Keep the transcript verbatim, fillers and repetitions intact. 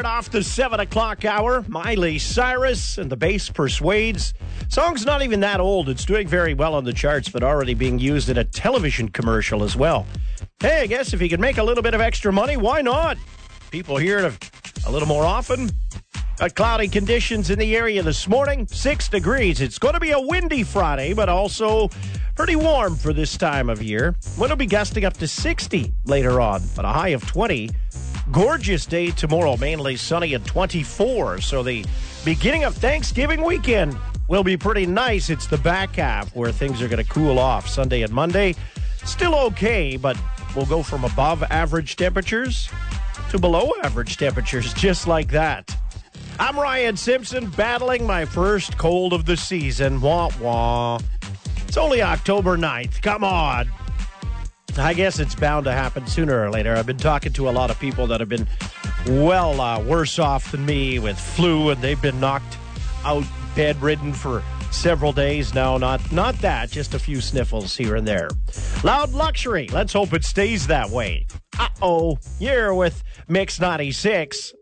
start off the seven o'clock hour. Miley Cyrus and the Bass Persuades. Song's not even that old. It's doing very well on the charts, but already being used in a television commercial as well. Hey, I guess if you can make a little bit of extra money, why not? People hear it a, a little more often. Got cloudy conditions in the area this morning, six degrees. It's going to be a windy Friday, but also pretty warm for this time of year. Wind will be gusting up to sixty later on, but a high of twenty. Gorgeous day tomorrow, mainly sunny at twenty-four. So the beginning of Thanksgiving weekend will be pretty nice. It's the back half where things are going to cool off. Sunday and Monday, still okay, but we'll go from above average temperatures to below average temperatures, just like that. I'm Ryan Simpson, battling my first cold of the season. Wah, wah. It's only October ninth. Come on. I guess it's bound to happen sooner or later. I've been talking to a lot of people that have been, well, uh, worse off than me with flu, and they've been knocked out bedridden for several days now. Not, not that, just a few sniffles here and there. Loud Luxury. Let's hope it stays that way. Uh-oh. You're with Mix ninety-six.